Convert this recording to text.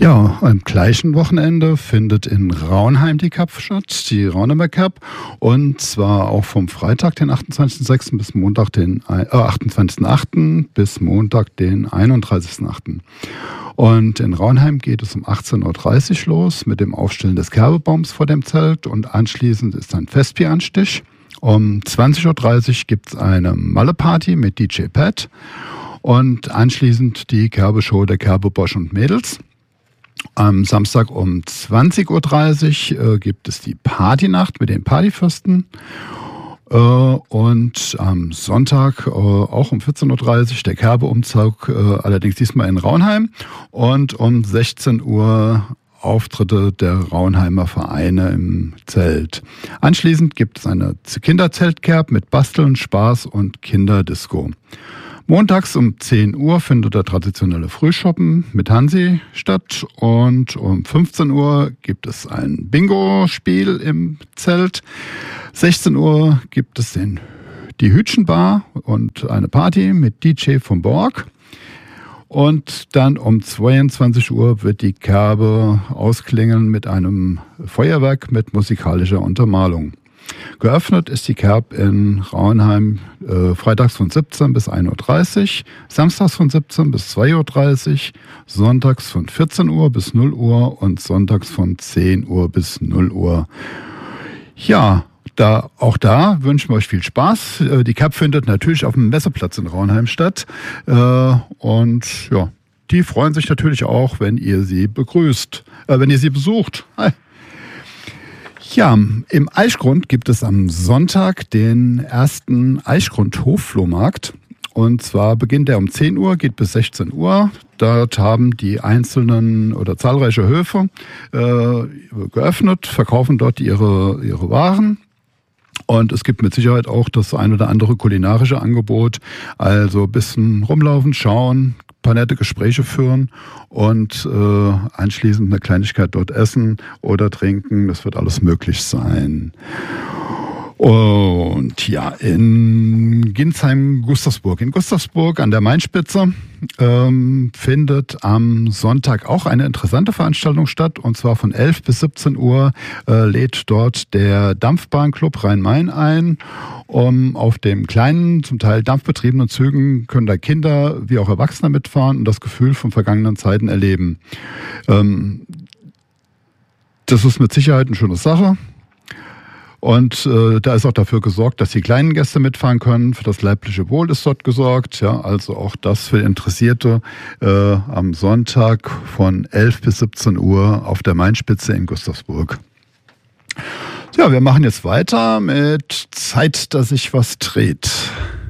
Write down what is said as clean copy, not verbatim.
Ja, am gleichen Wochenende findet in Raunheim die Cup statt, die Raunheimer Cup. Und zwar auch vom Freitag, den 28.06. bis Montag, den 28.08. bis Montag, den 31.08. Und in Raunheim geht es um 18.30 Uhr los mit dem Aufstellen des Kerbebaums vor dem Zelt und anschließend ist ein Festbieranstich. Um 20.30 Uhr gibt es eine Malle-Party mit DJ Pat und anschließend die Kerbeshow der Kerbe Bosch und Mädels. Am Samstag um 20.30 Uhr gibt es die Partynacht mit den Partyfürsten. Und am Sonntag auch um 14.30 Uhr der Kerbeumzug, allerdings diesmal in Raunheim. Und um 16 Uhr Auftritte der Raunheimer Vereine im Zelt. Anschließend gibt es eine Kinderzeltkerb mit Basteln, Spaß und Kinderdisco. Montags um 10 Uhr findet der traditionelle Frühschoppen mit Hansi statt und um 15 Uhr gibt es ein Bingo-Spiel im Zelt. 16 Uhr gibt es die Hütchenbar und eine Party mit DJ vom Borg. Und dann um 22 Uhr wird die Kerbe ausklingen mit einem Feuerwerk mit musikalischer Untermalung. Geöffnet ist die Kerb in Raunheim freitags von 17 bis 1.30 Uhr, samstags von 17 bis 2.30 Uhr, sonntags von 14 Uhr bis 0 Uhr und sonntags von 10 Uhr bis 0 Uhr. Ja, auch da wünschen wir euch viel Spaß. Die Kerb findet natürlich auf dem Messeplatz in Raunheim statt. Und ja, die freuen sich natürlich auch, wenn ihr sie begrüßt, wenn ihr sie besucht. Hi. Ja, im Eichgrund gibt es am Sonntag den ersten Eichgrund-Hofflohmarkt. Und zwar beginnt der um 10 Uhr, geht bis 16 Uhr. Dort haben die einzelnen oder zahlreiche Höfe geöffnet, verkaufen dort ihre Waren. Und es gibt mit Sicherheit auch das ein oder andere kulinarische Angebot. Also ein bisschen rumlaufen, schauen, ein paar nette Gespräche führen und anschließend eine Kleinigkeit dort essen oder trinken. Das wird alles möglich sein. Und ja, in Ginsheim-Gustavsburg. In Gustavsburg an der Mainspitze findet am Sonntag auch eine interessante Veranstaltung statt. Und zwar von 11 bis 17 Uhr lädt dort der Dampfbahnclub Rhein-Main ein. Auf dem kleinen, zum Teil dampfbetriebenen Zügen können da Kinder wie auch Erwachsene mitfahren und das Gefühl von vergangenen Zeiten erleben. Das ist mit Sicherheit eine schöne Sache. Und da ist auch dafür gesorgt, dass die kleinen Gäste mitfahren können. Für das leibliche Wohl ist dort gesorgt. Ja, also auch das für Interessierte am Sonntag von 11 bis 17 Uhr auf der Mainspitze in Gustavsburg. Ja, wir machen jetzt weiter mit Zeit, dass sich was dreht.